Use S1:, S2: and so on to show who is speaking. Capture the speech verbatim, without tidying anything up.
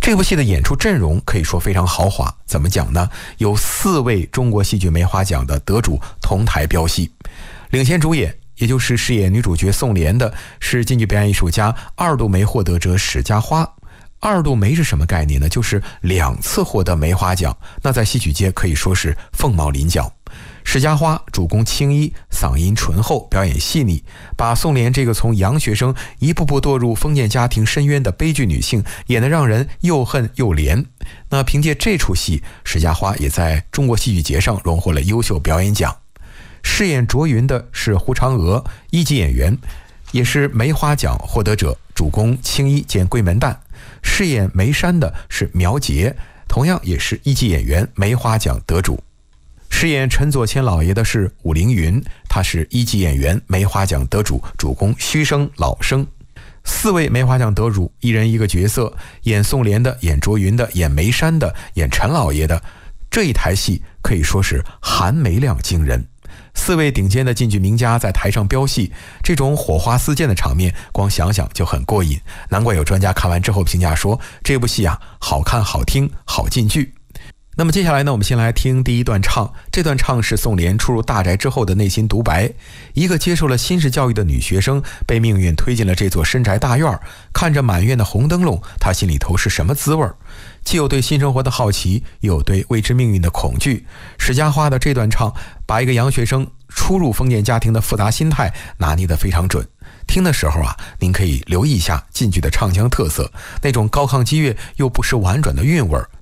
S1: 这部戏的演出阵容可以说非常豪华，怎么讲呢？有四位中国戏剧梅花奖的得主同台飙戏，领衔主演也就是饰演女主角宋莲的是京剧表演艺术家二度梅获得者史家花。二度梅是什么概念呢？就是两次获得梅花奖，那在戏曲界可以说是凤毛麟角。史家花主攻青衣，嗓音醇厚，表演细腻，把宋莲这个从洋学生一步步堕入封建家庭深渊的悲剧女性演得让人又恨又怜。那凭借这出戏，史家花也在中国戏剧节上荣获了优秀表演奖。饰演卓云的是胡嫦娥，一级演员，也是梅花奖获得者，主攻青衣兼闺门旦。饰演梅山的是苗洁，同样也是一级演员，梅花奖得主。饰演陈左谦老爷的是武凌云，他是一级演员，梅花奖得主，主攻虚声老生。四位梅花奖得主，一人一个角色，演宋莲的，演卓云的，演梅山的，演陈老爷的，这一台戏可以说是含梅量惊人。四位顶尖的京剧名家在台上飙戏，这种火花四溅的场面光想想就很过瘾，难怪有专家看完之后评价说这部戏啊，好看好听好进剧。那么接下来呢，我们先来听第一段唱。这段唱是宋莲出入大宅之后的内心独白。一个接受了新式教育的女学生，被命运推进了这座深宅大院，看着满院的红灯笼，她心里头是什么滋味？既有对新生活的好奇，又有对未知命运的恐惧。史家花的这段唱，把一个洋学生初入封建家庭的复杂心态拿捏得非常准。听的时候啊，您可以留意一下晋剧的唱腔特色，那种高亢激越又不失婉转的韵味，